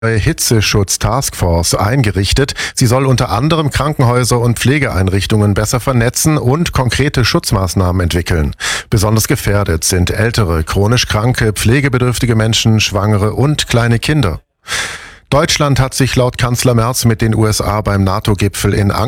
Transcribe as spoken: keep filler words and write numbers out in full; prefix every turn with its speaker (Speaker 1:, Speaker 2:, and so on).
Speaker 1: Hitzeschutz-Taskforce eingerichtet. Sie soll unter anderem Krankenhäuser und Pflegeeinrichtungen besser vernetzen und konkrete Schutzmaßnahmen entwickeln. Besonders gefährdet sind ältere, chronisch kranke, pflegebedürftige Menschen, Schwangere und kleine Kinder. Deutschland hat sich laut Kanzler Merz mit den U S A beim NATO-Gipfel in Ankara